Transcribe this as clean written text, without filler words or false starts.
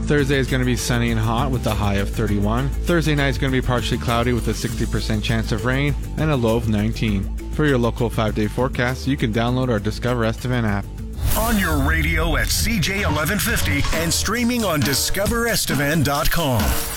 Thursday is going to be sunny and hot with a high of 31. Thursday night is going to be partially cloudy with a 60% chance of rain and a low of 19. For your local 5-day forecast, you can download our Discover Estevan app. On your radio at CJ 1150 and streaming on discoverestevan.com.